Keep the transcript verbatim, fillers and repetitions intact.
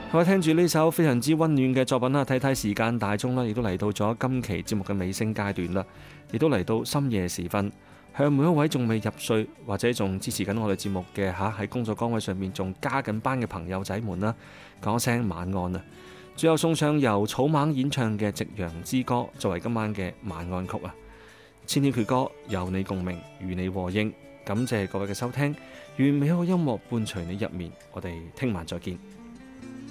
好，聽住呢首非常之溫暖嘅作品啦，睇睇時間大鐘啦，亦都嚟到咗今期節目嘅尾聲階段啦，亦都嚟到深夜時分，向每一位仲未入睡或者仲支持緊我哋節目嘅吓喺工作崗位上面仲加緊班嘅朋友仔們啦，講聲晚安啊！最後送上由草蜢演唱嘅《夕陽之歌》作為今晚嘅晚安曲啊！千千闕歌，有你共鳴，與你和應，感謝各位嘅收聽，願美好嘅音樂伴隨你入眠，我哋聽晚再見。